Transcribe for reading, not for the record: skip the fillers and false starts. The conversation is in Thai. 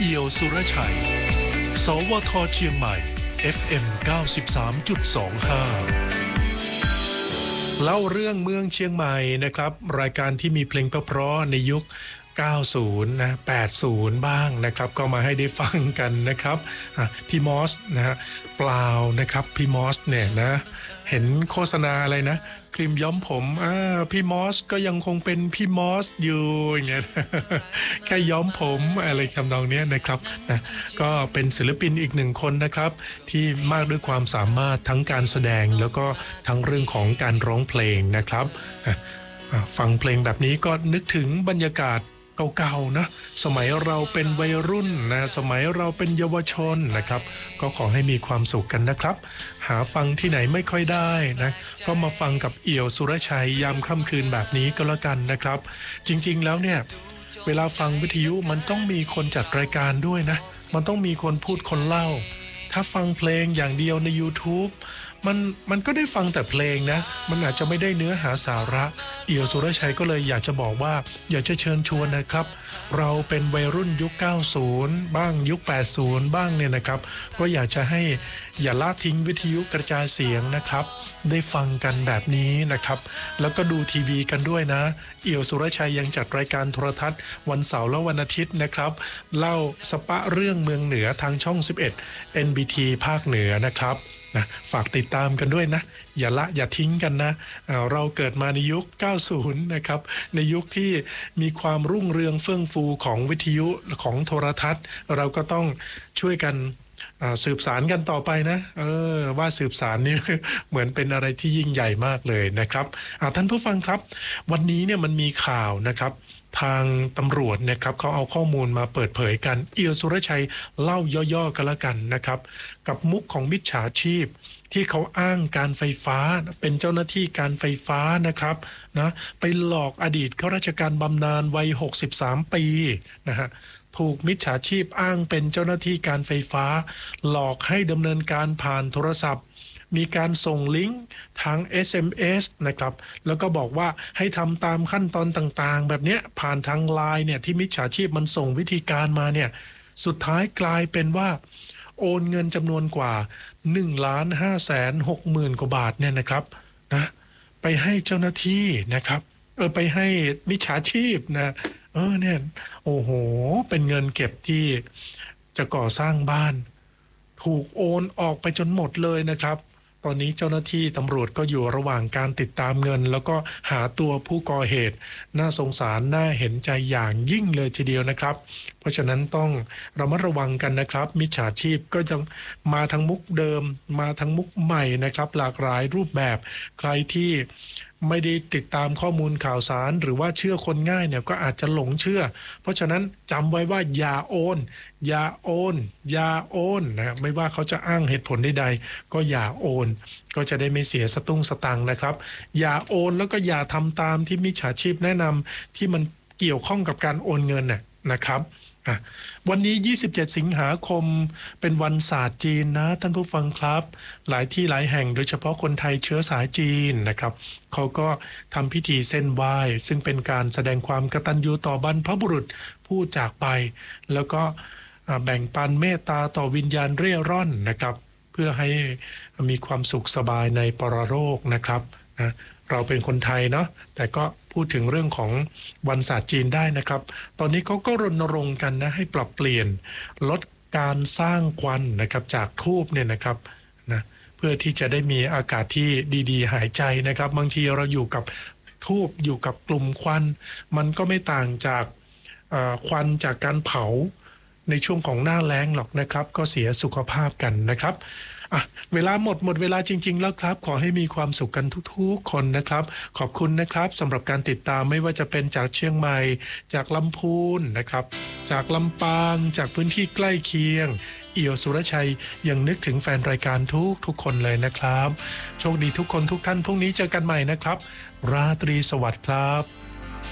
เอี่ยวสุรชัยสวทเชียงใหม่ FM 93.25 เล่าเรื่องเมืองเชียงใหม่นะครับรายการที่มีเพลงเพราะๆในยุค90นะ80บ้างนะครับก็มาให้ได้ฟังกันนะครับพี่มอสนะฮะเปล่านะครับพี่มอสเนี่ยนะเห็นโฆษณาอะไรนะครีมย้อมผมพี่มอสก็ยังคงเป็นพี่มอสอยู่อย่างเงี้ย แค่ย้อมผมอะไรทำนองนี้นะครับนะก็เป็นศิลปินอีกหนึ่งคนนะครับที่มากด้วยความสามารถทั้งการแสดงแล้วก็ทั้งเรื่องของการร้องเพลงนะครับฟังเพลงแบบนี้ก็นึกถึงบรรยากาศเก่าๆนะสมัยเราเป็นวัยรุ่นนะสมัยเราเป็นเยาวชนนะครับก็ขอให้มีความสุขกันนะครับหาฟังที่ไหนไม่ค่อยได้นะก็มาฟังกับเอี่ยวสุรชัยยามค่ำคืนแบบนี้ก็แล้วกันนะครับจริงๆแล้วเนี่ยเวลาฟังวิทยุมันต้องมีคนจัดรายการด้วยนะมันต้องมีคนพูดคนเล่าถ้าฟังเพลงอย่างเดียวใน YouTubeมันก็ได้ฟังแต่เพลงนะมันอาจจะไม่ได้เนื้อหาสาระเอี่ยวสุรชัยก็เลยอยากจะบอกว่าอยากจะเชิญชวนนะครับเราเป็นวัยรุ่นยุค90บ้างยุค80บ้างเนี่ยนะครับก็อยากจะให้อย่าละทิ้งวิทยุกระจายเสียงนะครับได้ฟังกันแบบนี้นะครับแล้วก็ดูทีวีกันด้วยนะเอี่ยวสุรชัยยังจัดรายการโทรทัศน์วันเสาร์และวันอาทิตย์นะครับเล่าสปะเรื่องเมืองเหนือทางช่อง11 NBT ภาคเหนือนะครับนะฝากติดตามกันด้วยนะอย่าทิ้งกันนะเราเกิดมาในยุค90นะครับในยุคที่มีความรุ่งเรืองเฟื่องฟูของวิทยุของโทรทัศน์เราก็ต้องช่วยกันสืบสารกันต่อไปนะว่าสืบสารนี่ เหมือนเป็นอะไรที่ยิ่งใหญ่มากเลยนะครับท่านผู้ฟังครับวันนี้เนี่ยมันมีข่าวนะครับทางตำรวจนะครับเขาเอาข้อมูลมาเปิดเผยกันเอี่ยวสุรชัยเล่าย่อๆกันละกันนะครับกับมุกของมิจฉาชีพที่เขาอ้างการไฟฟ้าเป็นเจ้าหน้าที่การไฟฟ้านะครับนะไปหลอกอดีตข้าราชการบำนาญวัย63ปีนะฮะถูกมิจฉาชีพอ้างเป็นเจ้าหน้าที่การไฟฟ้าหลอกให้ดำเนินการผ่านโทรศัพท์มีการส่งลิงก์ทาง SMS นะครับแล้วก็บอกว่าให้ทำตามขั้นตอนต่างๆแบบนี้ผ่านทาง LINE เนี่ยที่มิจฉาชีพมันส่งวิธีการมาเนี่ยสุดท้ายกลายเป็นว่าโอนเงินจำนวนกว่า 1,560,000 กว่าบาทเนี่ยนะครับนะไปให้เจ้าหน้าที่นะครับไปให้มิจฉาชีพนะเนี่ยโอ้โหเป็นเงินเก็บที่จะก่อสร้างบ้านถูกโอนออกไปจนหมดเลยนะครับตอนนี้เจ้าหน้าที่ตำรวจก็อยู่ระหว่างการติดตามเงินแล้วก็หาตัวผู้ก่อเหตุน่าสงสารน่าเห็นใจอย่างยิ่งเลยทีเดียวนะครับเพราะฉะนั้นต้องระมัดระวังกันนะครับมิจฉาชีพก็จะมาทั้งมุกเดิมมาทั้งมุกใหม่นะครับหลากหลายรูปแบบใครที่ไม่ได้ติดตามข้อมูลข่าวสารหรือว่าเชื่อคนง่ายเนี่ยก็อาจจะหลงเชื่อเพราะฉะนั้นจำไว้ว่าอย่าโอนอย่าโอนอย่าโอนนะไม่ว่าเขาจะอ้างเหตุผลใดๆก็อย่าโอนก็จะได้ไม่เสียสตุ้งสตังค์นะครับอย่าโอนแล้วก็อย่าทำตามที่มิจฉาชีพแนะนำที่มันเกี่ยวข้องกับการโอนเงินนะครับวันนี้27สิงหาคมเป็นวันศาสตร์จีนนะท่านผู้ฟังครับหลายที่หลายแห่งโดยเฉพาะคนไทยเชื้อสายจีนนะครับเขาก็ทำพิธีเส้นไหว้ซึ่งเป็นการแสดงความกตัญญูต่อบรรพบุรุษผู้จากไปแล้วก็แบ่งปันเมตตาต่อวิญญาณเร่ร่อนนะครับเพื่อให้มีความสุขสบายในปรโลกนะครับนะเราเป็นคนไทยเนาะแต่ก็พูดถึงเรื่องของวันศาสตร์จีนได้นะครับตอนนี้เขาก็รณรงค์กันนะให้ปรับเปลี่ยนลดการสร้างควันนะครับจากธูปเนี่ยนะครับนะเพื่อที่จะได้มีอากาศที่ดีๆหายใจนะครับบางทีเราอยู่กับธูปอยู่กับกลุ่มควันมันก็ไม่ต่างจากควันจากการเผาในช่วงของหน้าแล้งหรอกนะครับก็เสียสุขภาพกันนะครับเวลาหมดเวลาจริงๆแล้วครับขอให้มีความสุขกันทุกๆคนนะครับขอบคุณนะครับสำหรับการติดตามไม่ว่าจะเป็นจากเชียงใหม่จากลำพูนนะครับจากลำปางจากพื้นที่ใกล้เคียงเอี่ยวสุรชัยยังนึกถึงแฟนรายการทุกคนเลยนะครับโชคดีทุกคนทุกท่านพรุ่งนี้เจอกันใหม่นะครับราตรีสวัสดิ์ครับ